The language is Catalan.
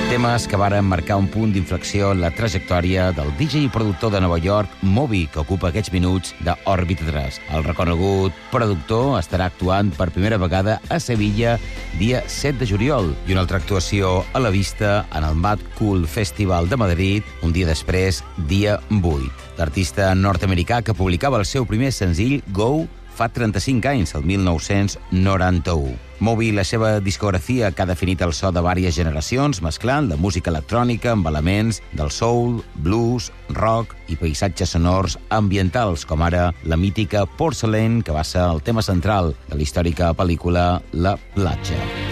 Temes que varen marcar un punt d'inflexió en la trajectòria del DJ i productor de Nova York, Moby, que ocupa aquests minuts d'Òrbita 3. El reconegut productor estarà actuant per primera vegada a Sevilla dia 7 de juliol i una altra actuació a la vista en el Mad Cool Festival de Madrid un dia després, dia 8. L'artista nord-americà que publicava el seu primer senzill, Go, fa 35 anys, el 1991. Moby i la seva discografia que ha definit el so de diverses generacions, mesclant la música electrònica amb elements del soul, blues, rock i paisatges sonors ambientals, com ara la mítica Porcelain, que va ser el tema central de la històrica pel·lícula La platja.